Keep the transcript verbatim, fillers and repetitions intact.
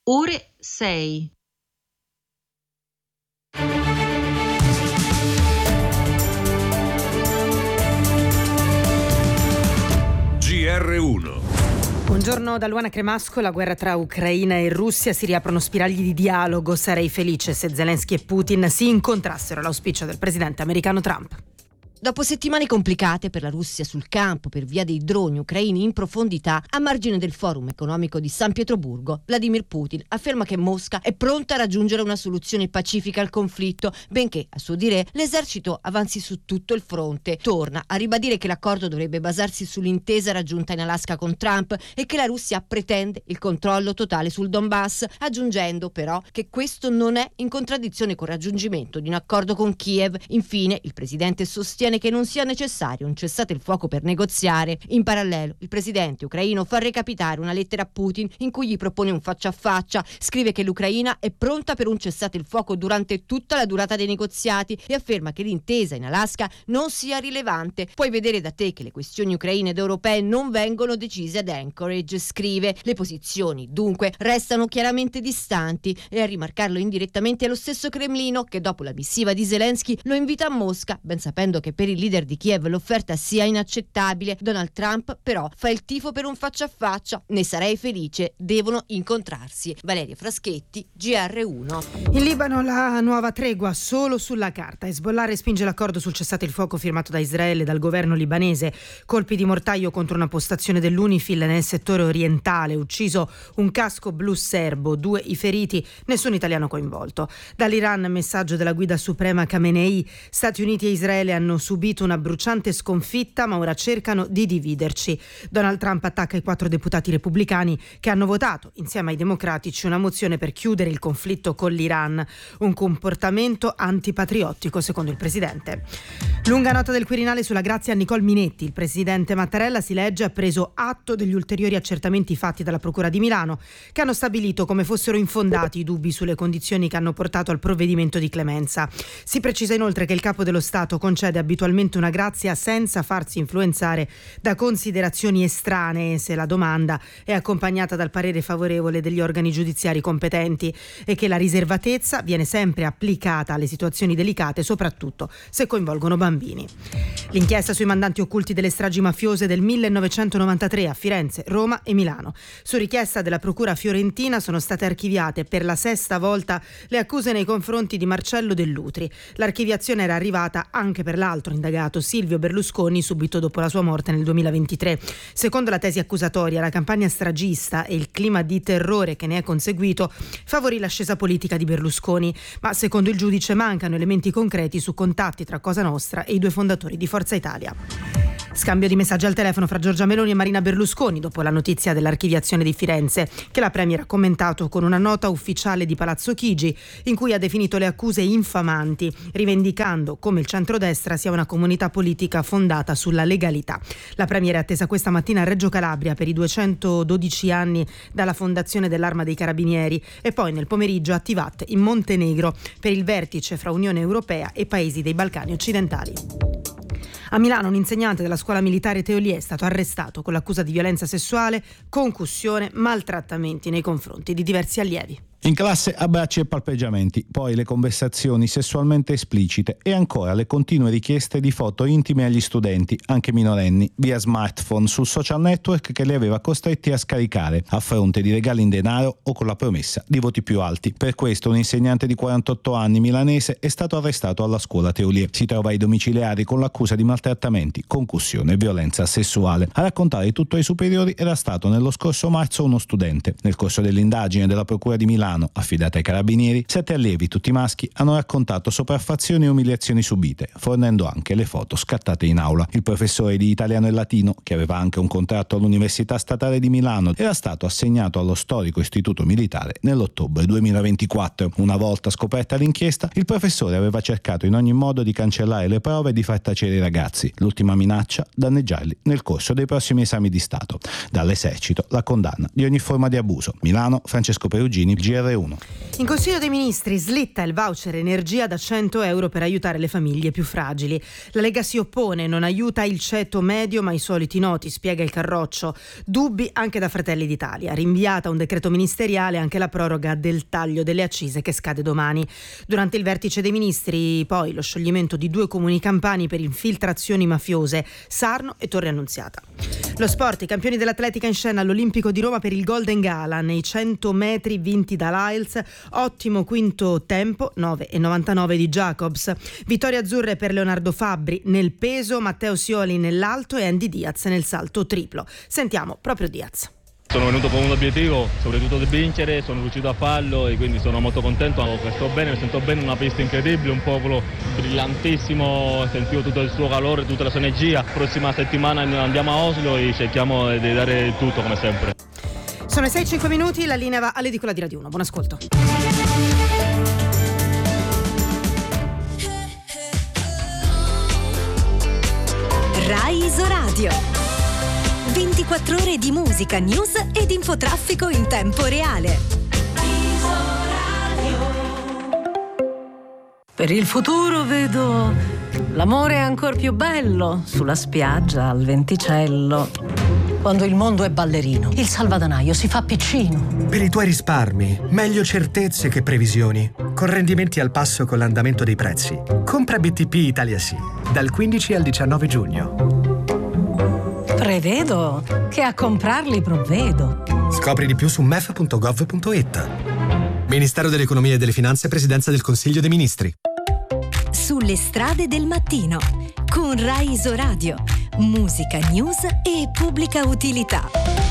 ore sei. G R uno. Buongiorno da Luana Cremasco. La guerra tra Ucraina e Russia, si riaprono spiragli di dialogo. Sarei felice se Zelensky e Putin si incontrassero, l'auspicio del presidente americano Trump. Dopo settimane complicate per la Russia sul campo per via dei droni ucraini in profondità, a margine del forum economico di San Pietroburgo, Vladimir Putin afferma che Mosca è pronta a raggiungere una soluzione pacifica al conflitto, benché, a suo dire, l'esercito avanzi su tutto il fronte. Torna a ribadire che l'accordo dovrebbe basarsi sull'intesa raggiunta in Alaska con Trump e che la Russia pretende il controllo totale sul Donbass, aggiungendo però che questo non è in contraddizione con il raggiungimento di un accordo con Kiev. Infine, il presidente sostiene che non sia necessario un cessate il fuoco per negoziare. In parallelo, il presidente ucraino fa recapitare una lettera a Putin in cui gli propone un faccia a faccia. Scrive che l'Ucraina è pronta per un cessate il fuoco durante tutta la durata dei negoziati e afferma che l'intesa in Alaska non sia rilevante. Puoi vedere da te che le questioni ucraine ed europee non vengono decise ad Anchorage, scrive. Le posizioni, dunque, restano chiaramente distanti, e a rimarcarlo indirettamente è lo stesso Cremlino che dopo la missiva di Zelensky lo invita a Mosca, ben sapendo che per il leader di Kiev l'offerta sia inaccettabile. Donald Trump però fa il tifo per un faccia a faccia. Ne sarei felice, devono incontrarsi. Valeria Fraschetti, G R uno. In Libano la nuova tregua solo sulla carta. Hezbollah respinge l'accordo sul cessate il fuoco firmato da Israele e dal governo libanese. Colpi di mortaio contro una postazione dell'Unifil nel settore orientale. Ucciso un casco blu serbo, due i feriti, nessun italiano coinvolto. Dall'Iran messaggio della guida suprema Khamenei. Stati Uniti e Israele hanno subito una bruciante sconfitta, ma ora cercano di dividerci. Donald Trump attacca i quattro deputati repubblicani che hanno votato, insieme ai democratici, una mozione per chiudere il conflitto con l'Iran. Un comportamento antipatriottico, secondo il presidente. Lunga nota del Quirinale sulla grazia a Nicole Minetti. Il presidente Mattarella, si legge, ha preso atto degli ulteriori accertamenti fatti dalla Procura di Milano, che hanno stabilito come fossero infondati i dubbi sulle condizioni che hanno portato al provvedimento di clemenza. Si precisa inoltre che il capo dello Stato concede abitualmente una grazia senza farsi influenzare da considerazioni estranee, se la domanda è accompagnata dal parere favorevole degli organi giudiziari competenti, e che la riservatezza viene sempre applicata alle situazioni delicate, soprattutto se coinvolgono bambini. L'inchiesta sui mandanti occulti delle stragi mafiose del millenovecentonovantatré a Firenze, Roma e Milano. Su richiesta della Procura fiorentina sono state archiviate per la sesta volta le accuse nei confronti di Marcello Dell'Utri. L'archiviazione era arrivata anche per l'altro indagato, Silvio Berlusconi, subito dopo la sua morte nel duemilaventitré. Secondo la tesi accusatoria, la campagna stragista e il clima di terrore che ne è conseguito favorì l'ascesa politica di Berlusconi, ma secondo il giudice mancano elementi concreti su contatti tra Cosa Nostra e i due fondatori di Forza Italia. Scambio di messaggi al telefono fra Giorgia Meloni e Marina Berlusconi dopo la notizia dell'archiviazione di Firenze, che la Premier ha commentato con una nota ufficiale di Palazzo Chigi in cui ha definito le accuse infamanti, rivendicando come il centrodestra sia una comunità politica fondata sulla legalità. La Premier è attesa questa mattina a Reggio Calabria per i duecentododici anni dalla fondazione dell'Arma dei Carabinieri, e poi nel pomeriggio a Tivat in Montenegro per il vertice fra Unione Europea e paesi dei Balcani occidentali. A Milano un insegnante della scuola militare Teolie è stato arrestato con l'accusa di violenza sessuale, concussione, maltrattamenti nei confronti di diversi allievi. In classe abbracci e palpeggiamenti, poi le conversazioni sessualmente esplicite e ancora le continue richieste di foto intime agli studenti, anche minorenni, via smartphone sul social network che li aveva costretti a scaricare a fronte di regali in denaro o con la promessa di voti più alti. Per questo un insegnante di quarantotto anni milanese è stato arrestato alla scuola Teolie. Si trova ai domiciliari con l'accusa di maltrattamenti, concussione e violenza sessuale. A raccontare tutto ai superiori era stato nello scorso marzo uno studente. Nel corso dell'indagine della Procura di Milano, affidata ai carabinieri, sette allievi, tutti maschi, hanno raccontato sopraffazioni e umiliazioni subite, fornendo anche le foto scattate in aula. Il professore di italiano e latino, che aveva anche un contratto all'Università Statale di Milano, era stato assegnato allo storico istituto militare nell'ottobre duemilaventiquattro. Una volta scoperta l'inchiesta, il professore aveva cercato in ogni modo di cancellare le prove e di far tacere i ragazzi. L'ultima minaccia, danneggiarli nel corso dei prossimi esami di Stato. Dall'esercito la condanna di ogni forma di abuso. Milano, Francesco Perugini, G R R uno. In Consiglio dei Ministri slitta il voucher energia da cento euro per aiutare le famiglie più fragili. La Lega si oppone, non aiuta il ceto medio ma i soliti noti, spiega il Carroccio. Dubbi anche da Fratelli d'Italia. Rinviata a un decreto ministeriale anche la proroga del taglio delle accise che scade domani. Durante il vertice dei ministri poi lo scioglimento di due comuni campani per infiltrazioni mafiose, Sarno e Torre Annunziata. Lo sport, i campioni dell'atletica in scena all'Olimpico di Roma per il Golden Gala nei cento metri vinti da Lyles. Ottimo quinto tempo, nove e novantanove di Jacobs. Vittorie azzurre per Leonardo Fabbri nel peso, Matteo Sioli nell'alto e Andy Diaz nel salto triplo. Sentiamo proprio Diaz. Sono venuto con un obiettivo, soprattutto di vincere, sono riuscito a farlo e quindi sono molto contento. Sto bene, mi sento bene, una pista incredibile, un popolo brillantissimo, sentivo tutto il suo calore, tutta la sua energia. Prossima settimana andiamo a Oslo e cerchiamo di dare tutto come sempre. Sono i sei e cinque minuti, la linea va all'edicola di Radio uno. Buon ascolto. Rai Isoradio. ventiquattro ore di musica, news ed infotraffico in tempo reale. Per il futuro vedo l'amore ancor più bello sulla spiaggia al venticello. Quando il mondo è ballerino, il salvadanaio si fa piccino. Per i tuoi risparmi, meglio certezze che previsioni. Con rendimenti al passo con l'andamento dei prezzi. Compra B T P Italia Sì, dal quindici al diciannove giugno. Prevedo che a comprarli provvedo. Scopri di più su m e f punto gov punto i t. Ministero dell'Economia e delle Finanze, Presidenza del Consiglio dei Ministri. Sulle strade del mattino, con Rai Isoradio. Musica, news e pubblica utilità.